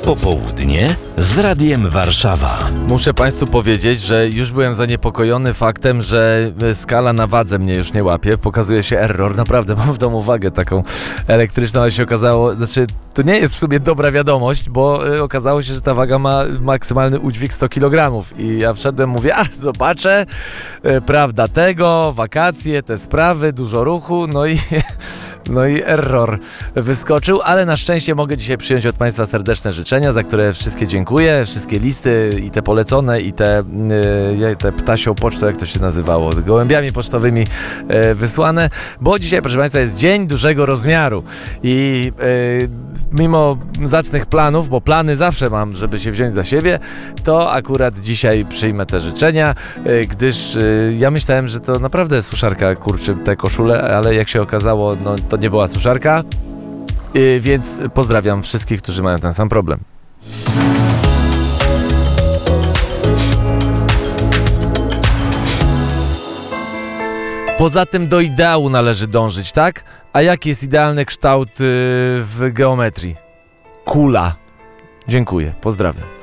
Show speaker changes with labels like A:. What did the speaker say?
A: Popołudnie z Radiem Warszawa.
B: Muszę Państwu powiedzieć, że już byłem zaniepokojony faktem, że skala na wadze mnie już nie łapie. Pokazuje się error. Naprawdę mam w domu wagę taką elektryczną, ale się okazało, to nie jest w sumie dobra wiadomość, bo okazało się, że ta waga ma maksymalny udźwig 100 kg. I ja wszedłem, mówię, zobaczę, prawda tego, wakacje, te sprawy, dużo ruchu, no i error wyskoczył, ale na szczęście mogę dzisiaj przyjąć od Państwa serdeczne życzenia, za które wszystkie dziękuję, wszystkie listy i te polecone i te ptasią pocztą, jak to się nazywało, gołębiami pocztowymi wysłane, bo dzisiaj, proszę Państwa, jest dzień dużego rozmiaru i mimo zacnych planów, bo plany zawsze mam, żeby się wziąć za siebie, to akurat dzisiaj przyjmę te życzenia, gdyż ja myślałem, że to naprawdę suszarka kurczy te koszule, ale jak się okazało, to nie była suszarka, więc pozdrawiam wszystkich, którzy mają ten sam problem. Poza tym do ideału należy dążyć, tak? A jaki jest idealny kształt w geometrii? Kula. Dziękuję, pozdrawiam.